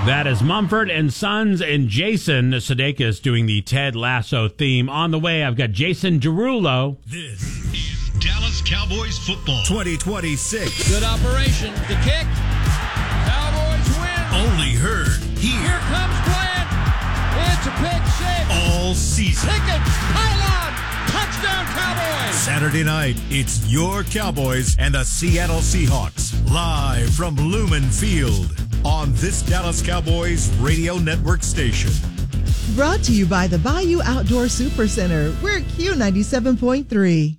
That is Mumford and Sons and Jason Sudeikis doing the Ted Lasso theme. On the way, I've got Jason Derulo. This is Dallas Cowboys football 2026. Good operation. The kick. Cowboys win. Only heard here. Here comes Bryant. It's a pick six. All season. Pickett. Pylon. Touchdown Cowboys. Saturday night, it's your Cowboys and the Seattle Seahawks. Live from Lumen Field on this Dallas Cowboys radio network station. Brought to you by the Bayou Outdoor Supercenter. We're Q97.3.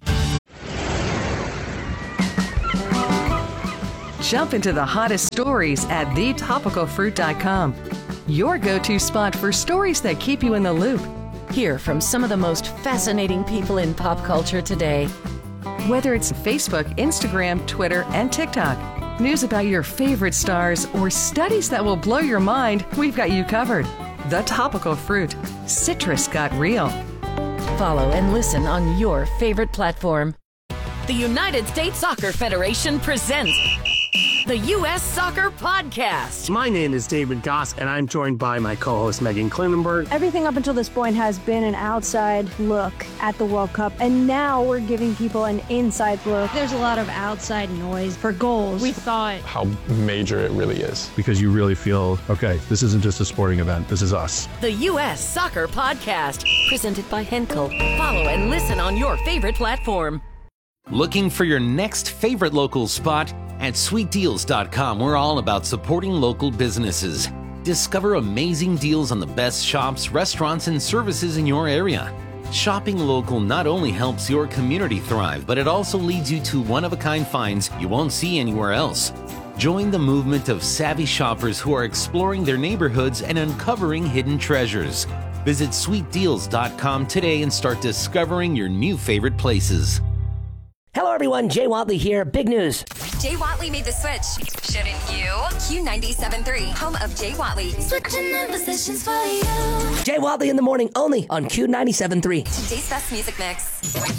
Jump into the hottest stories at thetopicalfruit.com. Your go-to spot for stories that keep you in the loop. Hear from some of the most fascinating people in pop culture today. Whether it's Facebook, Instagram, Twitter, and TikTok, news about your favorite stars, or studies that will blow your mind, we've got you covered. The Topical Fruit. Citrus got real. Follow and listen on your favorite platform. The United States Soccer Federation presents the U.S. Soccer Podcast. My name is David Goss, and I'm joined by my co-host Megan Klinenberg. Everything up until this point has been an outside look at the World Cup, and now we're giving people an inside look. There's a lot of outside noise for goals. We thought how major it really is. Because you really feel, okay, this isn't just a sporting event, this is us. The U.S. Soccer Podcast, presented by Henkel. Follow and listen on your favorite platform. Looking for your next favorite local spot? At sweetdeals.com, we're all about supporting local businesses. Discover amazing deals on the best shops, restaurants, and services in your area. Shopping local not only helps your community thrive, but it also leads you to one-of-a-kind finds you won't see anywhere else. Join the movement of savvy shoppers who are exploring their neighborhoods and uncovering hidden treasures. Visit sweetdeals.com today and start discovering your new favorite places. Hello, everyone. Jay Watley here. Big news. Jay Watley made the switch. Shouldn't you? Q97.3, home of Jay Watley. Switching the positions for you. Jay Watley in the morning, only on Q97.3. Today's best music mix.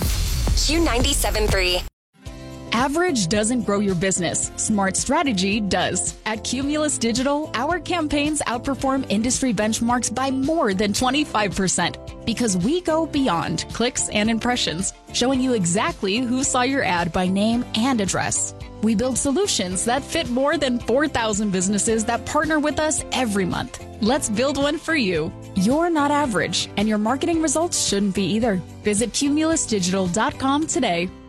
Q97.3. Average doesn't grow your business. Smart strategy does. At Cumulus Digital, our campaigns outperform industry benchmarks by more than 25% because we go beyond clicks and impressions, showing you exactly who saw your ad by name and address. We build solutions that fit more than 4,000 businesses that partner with us every month. Let's build one for you. You're not average, and your marketing results shouldn't be either. Visit cumulusdigital.com today.